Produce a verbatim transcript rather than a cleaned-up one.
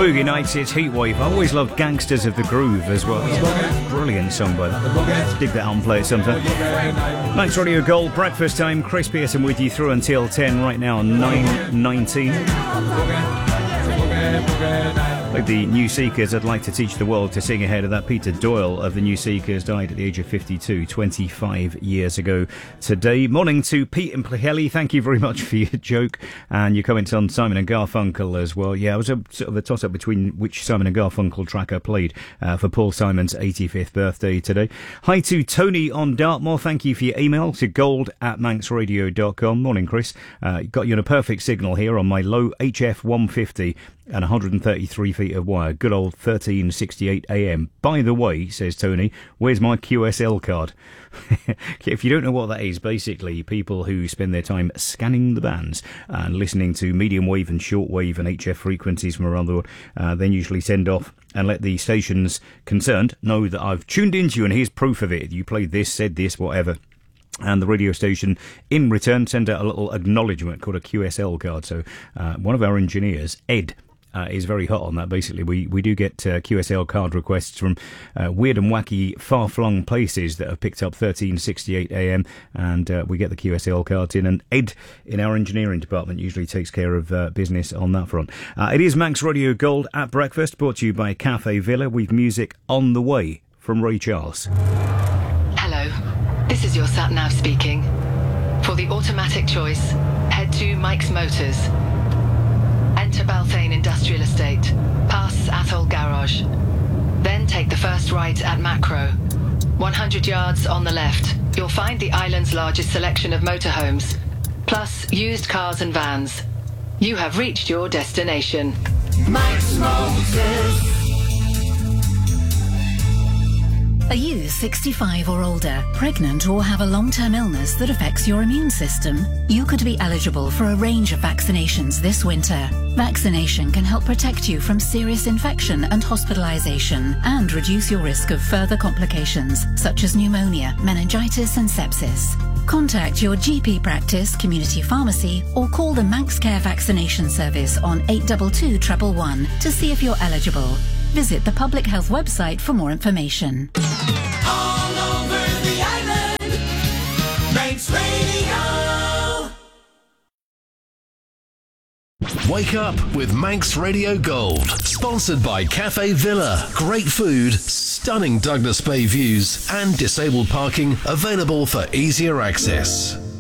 Boogie Nights, it's Heatwave. I always loved Gangsters of the Groove as well. Brilliant song, by the way. Dig that out and play it sometime. Manx Radio Gold, breakfast time. Chris Pearson with you through until ten. Right now, nine nineteen. Like the New Seekers, I'd like to teach the world to sing ahead of that. Peter Doyle of the New Seekers died at the age of fifty-two, twenty-five years ago today. Morning to Pete and Plehelly. Thank you very much for your joke and your comments on Simon and Garfunkel as well. Yeah, it was a sort of a toss-up between which Simon and Garfunkel track I played uh, for Paul Simon's eighty-fifth birthday today. Hi to Tony on Dartmoor. Thank you for your email to gold at manx radio dot com. Morning, Chris. Uh, got you on a perfect signal here on my low H F one fifty and one hundred thirty-three feet of wire. Good old thirteen sixty-eight A M. By the way, says Tony, where's my Q S L card? If you don't know what that is, basically people who spend their time scanning the bands and listening to medium wave and short wave and H F frequencies from around the world, uh, then usually send off and let the stations concerned know that I've tuned into you and here's proof of it. You played this, said this, whatever. And the radio station, in return, send out a little acknowledgement called a Q S L card. So uh, one of our engineers, Ed, Uh, is very hot on that. Basically, we, we do get uh, Q S L card requests from uh, weird and wacky, far-flung places that have picked up thirteen sixty-eight A M, and uh, we get the Q S L cards in, and Ed in our engineering department usually takes care of uh, business on that front. Uh, it is Manx Radio Gold at breakfast, brought to you by Cafe Villa, with music on the way from Ray Charles. Hello, this is your sat-nav speaking. For the automatic choice, head to Mike's Motors. Enter Balthane Industrial Estate, pass Athol Garage. Then take the first right at Macro. one hundred yards on the left, you'll find the island's largest selection of motorhomes, plus used cars and vans. You have reached your destination. Mike's Motors. Are you sixty-five or older, pregnant or have a long-term illness that affects your immune system? You could be eligible for a range of vaccinations this winter. Vaccination can help protect you from serious infection and hospitalisation and reduce your risk of further complications such as pneumonia, meningitis and sepsis. Contact your G P practice, community pharmacy or call the Manx Care Vaccination Service on eight two two, one one one to see if you're eligible. Visit the Public Health website for more information. All over the island, Manx Radio. Wake up with Manx Radio Gold. Sponsored by Cafe Villa. Great food, stunning Douglas Bay views and disabled parking available for easier access.